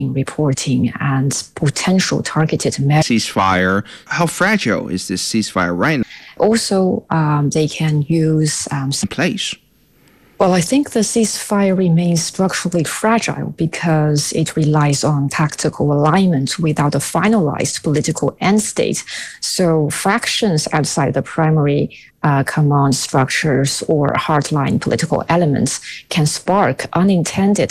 reporting and potential targeted measures. Ceasefire. How fragile is this ceasefire right now? Also, they can use in place. Well, I think the ceasefire remains structurally fragile because it relies on tactical alignment without a finalized political end state. So fractions outside the primary command structures or hardline political elements can spark unintended